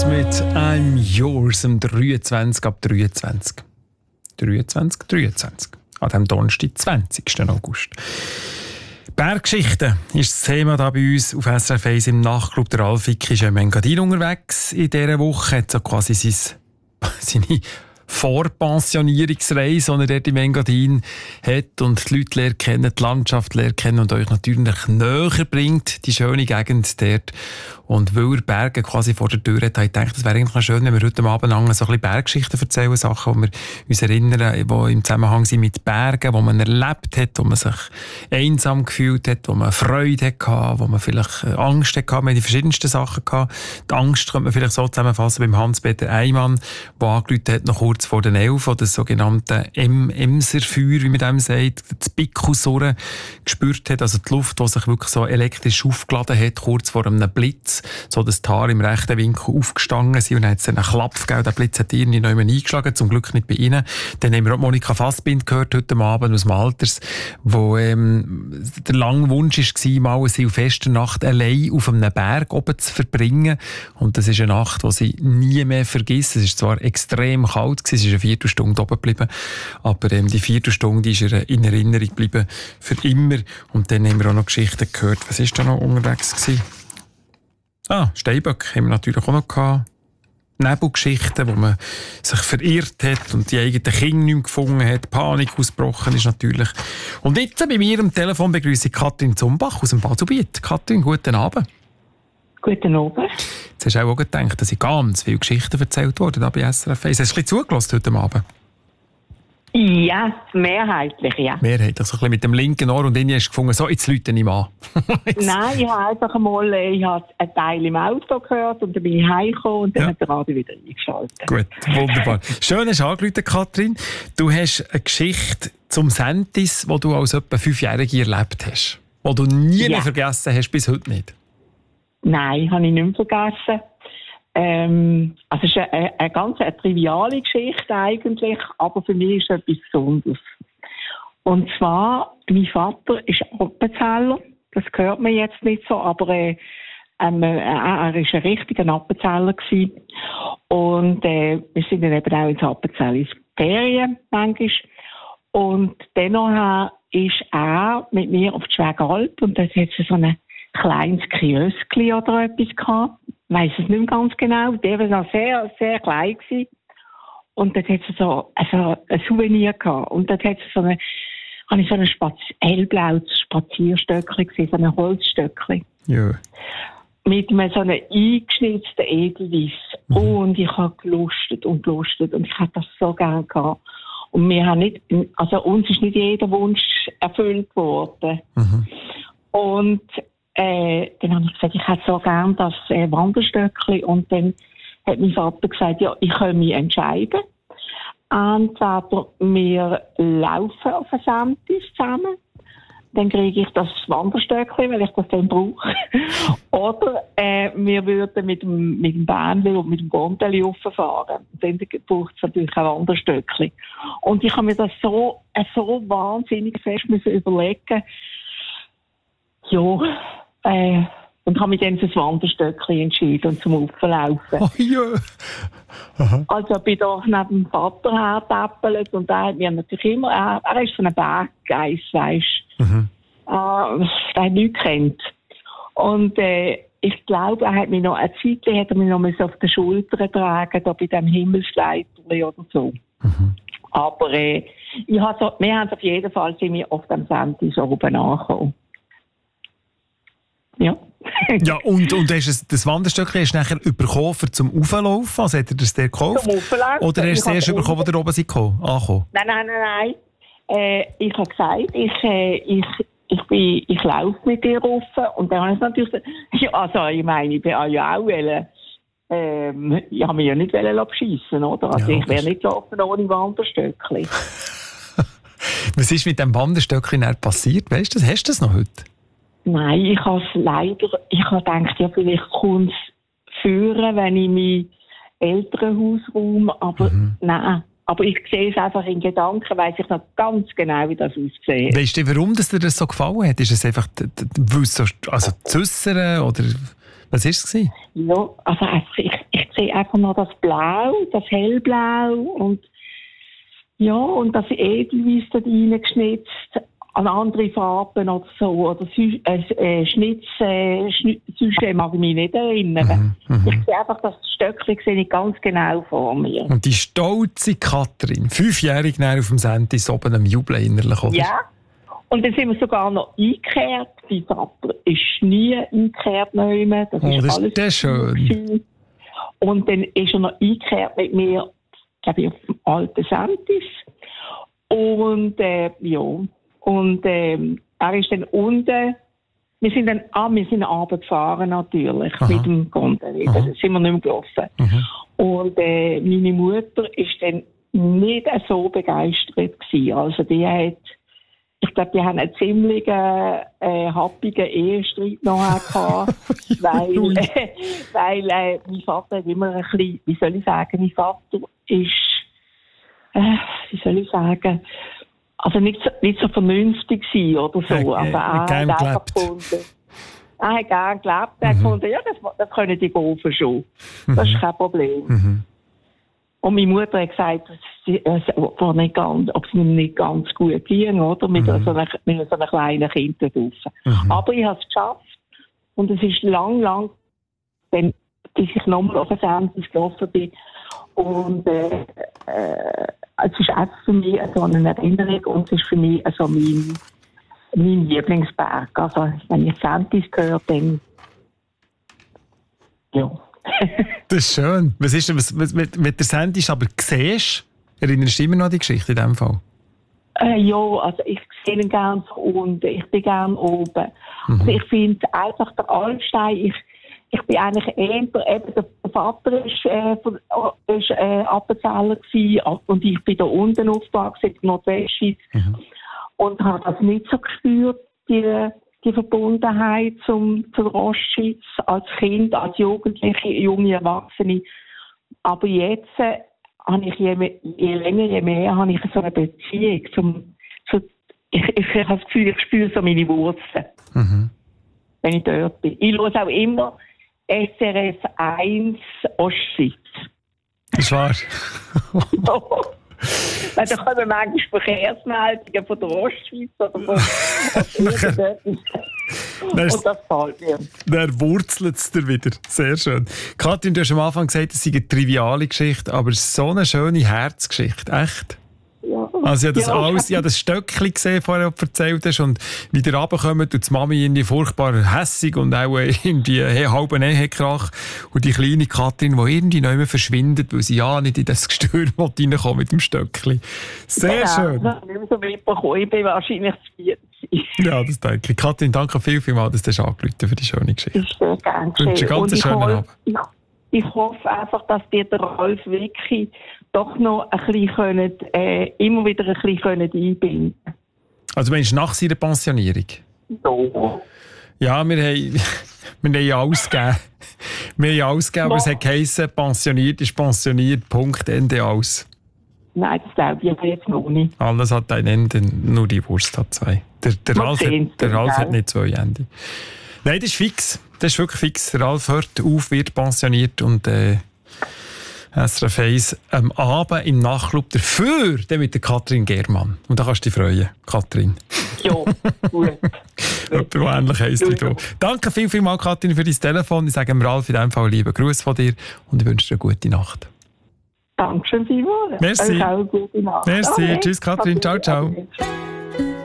mit «I'm Yours» am 23 ab 23. 23. An diesem Donnerstag, 20. August. Berggeschichten ist das Thema da bei uns auf SRF 1 im Nachtclub. Der Ralf-Icki ist im Engadin unterwegs in dieser Woche. Hat so quasi seine Vorpensionierungsreise, die er dort im Engadin hat und die Leute lernen kennen, die Landschaft lernen kennen und euch natürlich näher bringt, die schöne Gegend dort. Und weil er Berge quasi vor der Tür hat, habe ich gedacht, es wäre eigentlich schön, wenn wir heute Abend so ein bisschen Berggeschichten erzählen, Sachen, die wir uns erinnern, die im Zusammenhang sind mit Bergen, die man erlebt hat, wo man sich einsam gefühlt hat, wo man Freude hatte, wo man vielleicht Angst hatte. Wir haben die verschiedensten Sachen gehabt. Die Angst könnte man vielleicht so zusammenfassen beim Hans-Peter Eymann, der angerufen hat, noch kurz vor den 11, das sogenannte Emserfeuer, wie man dem sagt, das Pickelsurren gespürt hat, also die Luft, die sich wirklich so elektrisch aufgeladen hat, kurz vor einem Blitz, so dass die Haare im rechten Winkel aufgestanden sind und dann hat es einen Klapp gegeben, der Blitz hat irgendwie noch eingeschlagen, zum Glück nicht bei ihnen. Dann haben wir auch Monika Fassbind gehört heute Abend aus dem Alters, wo der lange Wunsch war, mal eine Silvesternacht allein auf einem Berg oben zu verbringen, und das ist eine Nacht, die sie nie mehr vergisst. Es war zwar extrem kalt gewesen, es ist eine Viertelstunde oben geblieben, aber die Viertelstunde ist ihr in Erinnerung geblieben für immer. Und dann haben wir auch noch Geschichten gehört. Was war da noch unterwegs gewesen? Steinböck haben wir natürlich auch noch gehabt. Nebelgeschichten, wo man sich verirrt hat und die eigenen Kinder nicht mehr gefunden hat. Panik ausgebrochen ist natürlich. Und jetzt bei mir am Telefon begrüße ich Katrin Zumbach aus dem Baselbiet. Katrin, guten Abend. Guten Abend. Jetzt hast du auch gedacht, dass ganz viele Geschichten erzählt wurden bei SRF 1. Hast du ein bisschen zugelassen heute Abend? Ja, mehrheitlich, ja. Mehrheitlich, so ein bisschen mit dem linken Ohr, und dann hast du gefunden, so, jetzt läute ich mal. Nein, ich habe einfach mal einen Teil im Auto gehört und dann bin ich heimgekommen und dann hat der Radio wieder eingeschaltet. Gut, wunderbar. Schön, hast du angerufen, Katrin. Du hast eine Geschichte zum Sentis, die du als etwa 5-Jährige erlebt hast, die du nie mehr vergessen hast, bis heute nicht. Nein, habe ich nicht mehr vergessen. Also es ist eine ganz triviale Geschichte eigentlich, aber für mich ist es etwas Besonderes. Und zwar, mein Vater ist Appenzeller, das hört man jetzt nicht so, aber er war ein richtiger Appenzeller gewesen. Und wir sind dann eben auch ins Appenzell ins Ferien manchmal. Und dennoch ist er mit mir auf die Schwägalp und dort hat es so ein kleines Kioskli oder etwas gehabt. Ich weiss es nicht mehr ganz genau. Der war noch sehr, sehr klein gewesen. Und dort hat es so ein Souvenir gehabt. Und dort hat es habe ich so ein hellblaues Spazierstöckli gesehen, so ein Holzstöckli. Ja. Mit einem so einem eingeschnitzten Edelweiss. Und ich habe gelustet und ich hätte das so gerne gehabt. Und wir haben uns ist nicht jeder Wunsch erfüllt worden. Und dann habe ich gesagt, ich hätte so gerne das Wanderstöckli. Und dann hat mein Vater gesagt, ja, ich kann mich entscheiden. Entweder wir laufen auf ein Sentis zusammen, dann kriege ich das Wanderstöckli, weil ich das dann brauche. Oder wir würden mit dem Bähnchen und mit dem Gondeli rauffahren. Dann braucht es natürlich ein Wanderstöckli. Und ich habe mir das so wahnsinnig fest müssen überlegen. Ja, und habe mich dann für das Wanderstöckli entschieden und zum Auflaufen. Oh ja. Aha. Also bin da neben dem Vater hergetäppelt und er hat mir natürlich immer, er ist von einem Berggeist, weisst du. Der hat nichts gekannt. Und ich glaube, er hat mich noch eine Zeit lang auf den Schultern tragen, da bei dem Himmelsleiterli oder so. Aber wir haben auf jeden Fall sind wir auf dem Sentis oben angekommen. Ja. Ja, und hast das Wanderstöckchen hast du nachher bekommen zum Auflaufen? Also hat er das dir gekauft? Zum Auflaufen. Oder hast du es erst bekommen, als ihr oben seid angekommen? Nein. Ich habe gesagt, ich laufe mit dir rauf. Und dann habe ich natürlich gesagt, ich meine, ich bin ja auch ich habe mich ja nicht beschissen, oder? Also ja, ich wäre nicht gelaufen ohne Wanderstöckchen. Was ist mit dem Wanderstöckchen passiert? Weißt du, hast du das noch heute? Nein, ich habe gedacht, ja, vielleicht kommt es führen, wenn ich mein Elternhaus räume, aber nein. Aber ich sehe es einfach in Gedanken, weiss ich noch ganz genau, wie das aussieht. Weißt du, warum dir das so gefallen hat? Ist es einfach zu äußern oder was war es? Ja, also einfach, ich sehe einfach noch das Blau, das Hellblau und das Edelweiss da reingeschnitzt an andere Farben oder so. Oder Schnitz, sonst mag ich mich nicht erinnern. Ich sehe einfach, das Stöckchen sehe ich ganz genau vor mir. Und die stolze Katrin, 5-jährig auf dem Sentis, oben am Jubeln innerlich, oder? Ja. Und dann sind wir sogar noch eingekehrt. Mein Vater ist nie eingekehrt. Das ist alles das schön. Und dann ist er noch eingekehrt mit mir, glaube ich, auf dem alten Sentis. Und er ist dann unten. Wir sind Abend gefahren natürlich. Aha. Mit dem Gondel. Da sind wir nicht mehr gelaufen. Und meine Mutter ist dann nicht so begeistert gewesen. Also ich glaube, die haben einen ziemlich happigen Ehestreit nachher gehabt, weil mein Vater immer ein bisschen, wie soll ich sagen, mein Vater ist, also nicht so vernünftig gewesen oder so. Also er hat einfach gefunden, er hat gerne gelebt, er hat gefunden, ja, das können die Golfen schon. Das ist kein Problem. Und meine Mutter hat gesagt, ob es mir nicht ganz gut ging, oder? Mit so einem kleinen Kind da draussen. Aber ich habe es geschafft. Und es ist lang, bis ich nochmal auf den Sentis gelaufen bin. Und es ist einfach für mich so eine Erinnerung und es ist für mich so mein Lieblingsberg. Also, wenn ich Sentis höre, dann ja. Das ist schön. Was ist denn, mit der Sentis aber siehst, erinnerst du immer noch an die Geschichte in diesem Fall? Also ich sehe ihn gerne von unten, ich bin gerne oben. Also ich finde einfach der Alpstein, ich bin eigentlich eben der Vater ist Appenzeller gewesen, und ich bin da unten aufgewachsen, in der Nordwestschweiz, und habe das nicht so gespürt, die Verbundenheit zur Ostschweiz als Kind, als Jugendliche, junge Erwachsene. Aber jetzt habe ich je länger, je mehr habe ich so eine Beziehung ich habe das Gefühl, ich spüre so meine Wurzeln, wenn ich dort bin. Ich höre auch immer SRF 1 Ostschweiz. Das ist wahr. Weil da kommen manchmal Verkehrsmeldungen von der Ostschweiz oder von und das gefällt mir. Dann wurzelt es dir wieder. Sehr schön. Katrin, du hast am Anfang gesagt, es sei eine triviale Geschichte, aber es ist so eine schöne Herzgeschichte. Echt? Ja. Also ich habe das Stöckchen gesehen, vorher erzählt hast, und wie ihr runterkommt und die Mami irgendwie furchtbar hässig und auch irgendwie halben Ehekrach und die kleine Katrin, die irgendwie noch immer verschwindet, weil sie ja nicht in das Gestür reinkommt mit dem Stöckchen. Sehr schön. Ja, nicht mehr so mitbekommen. Ich bin wahrscheinlich zu viel. Ja, das denke ich. Katrin, danke vielmals, dass du angerufen für die schöne Geschichte. Ich sehr gerne. Ich wünsche einen ganz schönen Abend. Ich hoffe einfach, dass dir der Ralf wirklich doch noch ein bisschen immer wieder ein bisschen einbinden. Also meinst du nach seiner Pensionierung? So. Ja, wir haben ja alles gegeben. Wir haben ja alles gegeben, aber es hat geheissen, pensioniert ist pensioniert, Punkt, Ende, aus. Nein, das glaube ich aber jetzt noch nicht. Alles hat ein Ende, nur die Wurst hat zwei. Der Ralf hat nicht zwei Ende. Nein, das ist fix. Das ist wirklich fix. Der Ralf hört auf, wird pensioniert und SRF 1 am Abend im Nachtclub dafür, dann mit der Katrin Germann. Und da kannst du dich freuen, Katrin. Ja, gut. Jemand, der ähnlich heisst wie du. Danke vielmals, Katrin, für dein Telefon. Ich sage dem Ralf in diesem Fall lieben Gruß von dir und ich wünsche dir eine gute Nacht. Dankeschön vielmals. Merci. Auch eine gute Nacht. Merci. Okay. Tschüss, Katrin. Ciao, ciao.